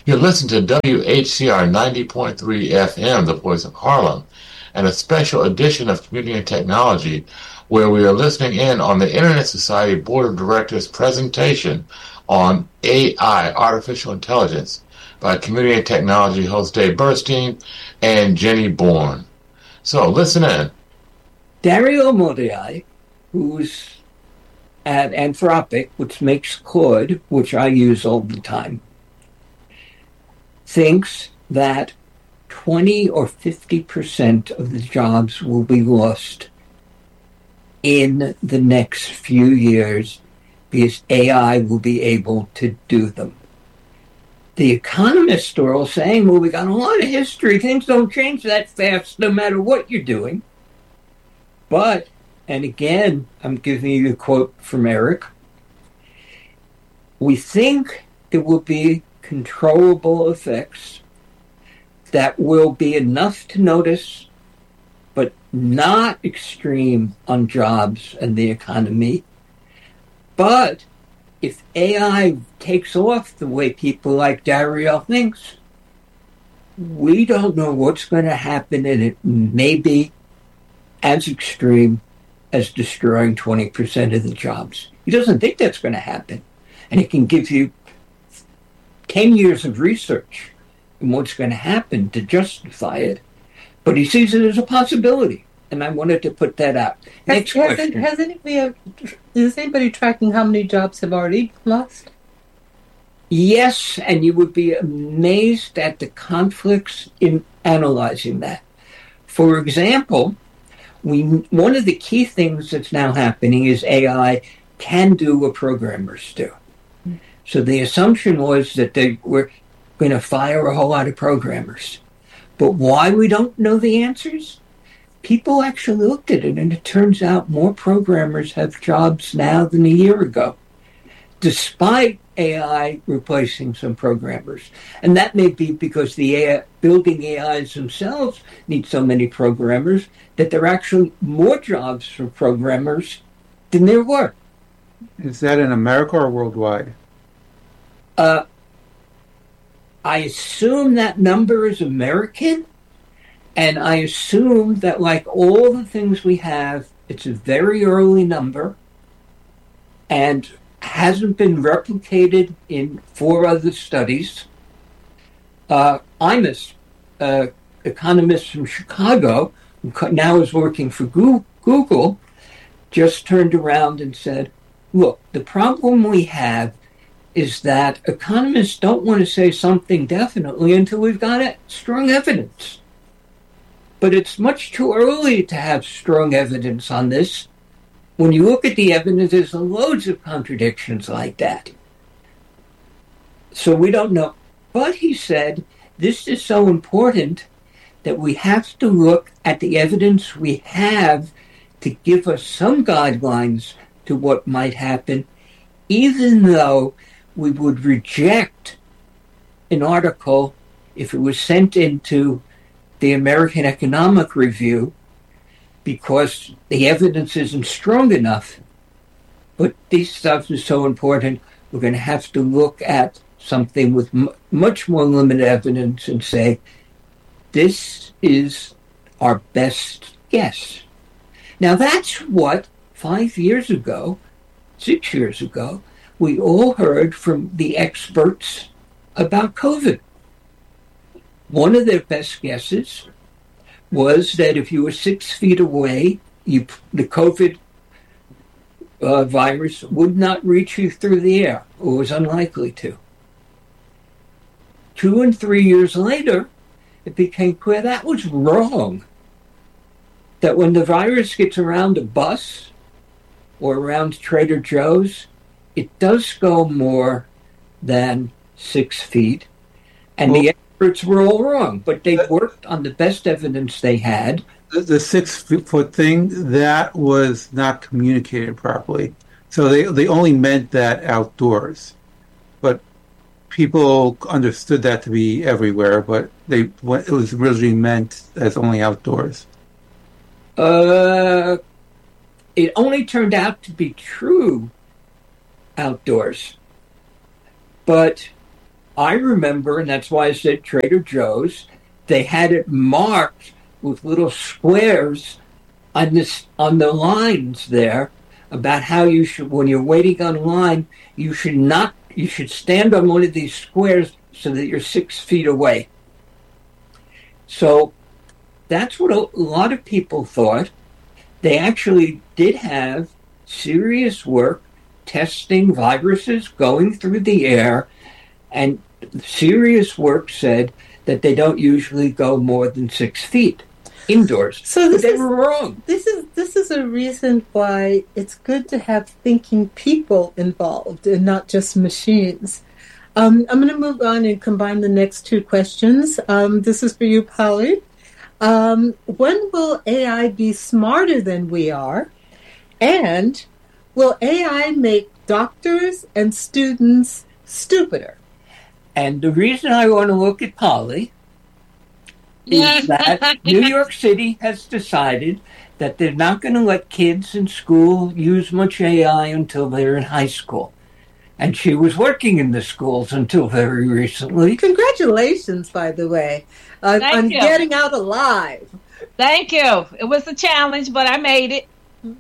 You're listening to WHCR 90.3 FM, the voice of Harlem, and a special edition of Community and Technology, where we are listening in on the Internet Society Board of Directors presentation on AI, Artificial Intelligence, by Community and Technology host Dave Burstein and Jenny Bourne. So listen in. Dario Amodei, who's at Anthropic, which makes Claude, which I use all the time, thinks that 20 or 50% of the jobs will be lost in the next few years because AI will be able to do them. The economists are all saying, well, we got a lot of history. Things don't change that fast no matter what you're doing. But, and again, I'm giving you a quote from Eric, we think there will be controllable effects that will be enough to notice, but not extreme on jobs and the economy. But if AI takes off the way people like Dario thinks, we don't know what's going to happen, and it may be as extreme as destroying 20% of the jobs. He doesn't think that's going to happen. And it can give you 10 years of research in what's going to happen to justify it. But he sees it as a possibility. And I wanted to put that out. Next question. Is anybody tracking how many jobs have already lost? Yes, and you would be amazed at the conflicts in analyzing that. For example, one of the key things that's now happening is AI can do what programmers do. So the assumption was that they were going to fire a whole lot of programmers. But why we don't know the answers? People actually looked at it, and it turns out more programmers have jobs now than a year ago, despite AI replacing some programmers. And that may be because the AI, building AIs themselves need so many programmers that there are actually more jobs for programmers than there were. Is that in America or worldwide? I assume that number is American, and I assume that, like all the things we have, it's a very early number and hasn't been replicated in 4 other studies. Imus, economist from Chicago, who now is working for Google, just turned around and said, look, the problem we have is that economists don't want to say something definitely until we've got strong evidence. But it's much too early to have strong evidence on this. When you look at the evidence, there's loads of contradictions like that. So we don't know. But he said, this is so important that we have to look at the evidence we have to give us some guidelines to what might happen, even though we would reject an article if it was sent into the American Economic Review because the evidence isn't strong enough. But this stuff is so important, we're going to have to look at something with much more limited evidence and say, this is our best guess. Now that's what 5 years ago, 6 years ago, we all heard from the experts about COVID. One of their best guesses was that if you were 6 feet away, the COVID virus would not reach you through the air, or was unlikely to. 2 and 3 years later, it became clear that was wrong. That when the virus gets around a bus or around Trader Joe's, it does go more than 6 feet. And the experts were all wrong, but they worked on the best evidence they had. The 6 foot thing, that was not communicated properly. So they only meant that outdoors. But people understood that to be everywhere, but it was originally meant as only outdoors. It only turned out to be true outdoors. But I remember, and that's why I said Trader Joe's, they had it marked with little squares on the lines there about how you should, when you're waiting on line, you should stand on one of these squares so that you're 6 feet away. So that's what a lot of people thought. They actually did have serious work testing viruses going through the air, and serious work said that they don't usually go more than 6 feet indoors. So they were wrong. This is a reason why it's good to have thinking people involved and not just machines. I'm going to move on and combine the next two questions. This is for you, Polly. When will AI be smarter than we are? And will AI make doctors and students stupider? And the reason I want to look at Polly is that New York City has decided that they're not going to let kids in school use much AI until they're in high school. And she was working in the schools until very recently. Congratulations, by the way, on getting out alive. Thank you. It was a challenge, but I made it.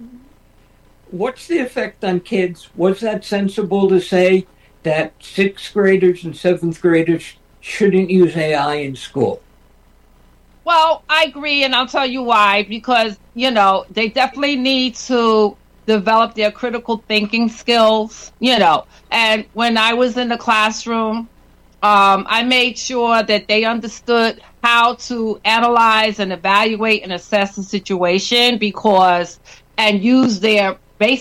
What's the effect on kids? Was that sensible to say that 6th graders and 7th graders shouldn't use AI in school? Well, I agree, and I'll tell you why. Because, they definitely need to develop their critical thinking skills, And when I was in the classroom, I made sure that they understood how to analyze and evaluate and assess the situation and use their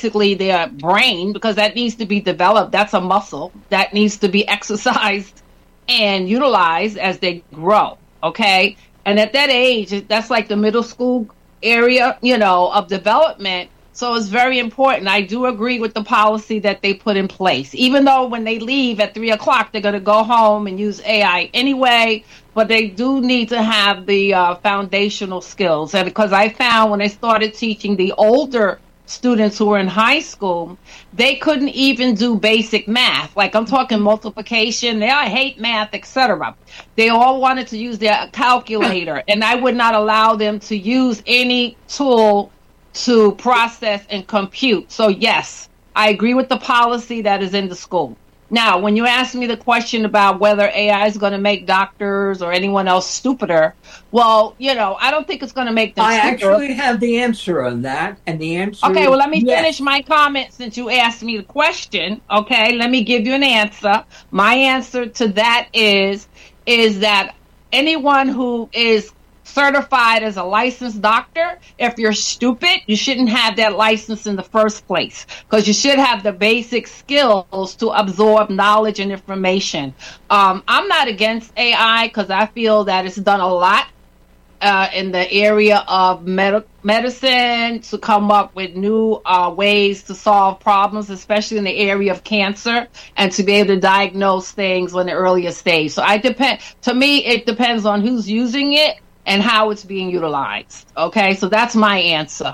brain, because that needs to be developed. That's a muscle that needs to be exercised and utilized as they grow. Okay. And at that age, that's like the middle school area, of development. So it's very important. I do agree with the policy that they put in place, even though when they leave at 3:00, they're going to go home and use AI anyway. But they do need to have the foundational skills. And because I found when I started teaching the older students who were in high school, they couldn't even do basic math. Like I'm talking multiplication. I hate math, etc. They all wanted to use their calculator, and I would not allow them to use any tool to process and compute. So yes, I agree with the policy that is in the school. Now, when you ask me the question about whether AI is going to make doctors or anyone else stupider, well, I don't think it's going to make them stupider. I actually have the answer on that, and the answer Okay, well, let me yes. finish my comment since you asked me the question. Okay, let me give you an answer. My answer to that is that anyone who is certified as a licensed doctor, if you're stupid, you shouldn't have that license in the first place, because you should have the basic skills to absorb knowledge and information. I'm not against AI because I feel that it's done a lot in the area of medicine to come up with new ways to solve problems, especially in the area of cancer, and to be able to diagnose things in the earlier stage. So to me, it depends on who's using it and how it's being utilized. Okay, so that's my answer.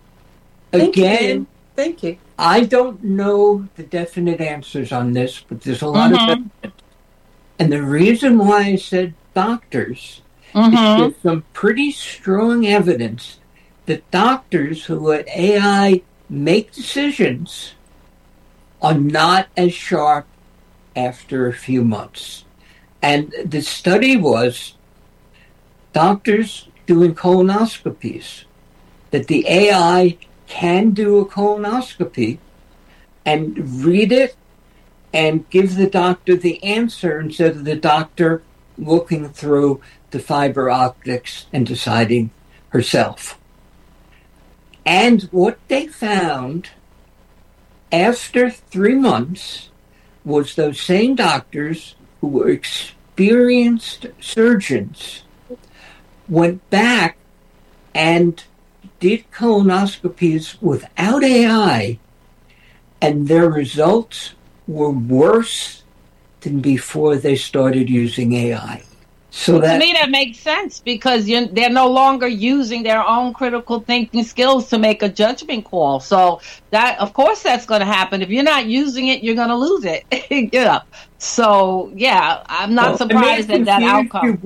Again, thank you. I don't know the definite answers on this, but there's a lot of evidence. And the reason why I said doctors is there's some pretty strong evidence that doctors who let AI make decisions are not as sharp after a few months. And the study was doctors doing colonoscopies, that the AI can do a colonoscopy and read it and give the doctor the answer instead of the doctor looking through the fiber optics and deciding herself. And what they found after 3 months was those same doctors who were experienced surgeons went back and did colonoscopies without AI, and their results were worse than before they started using AI. So to me, that makes sense because they're no longer using their own critical thinking skills to make a judgment call. So that, of course, that's going to happen. If you're not using it, you're going to lose it. So, yeah, I'm not surprised at that outcome.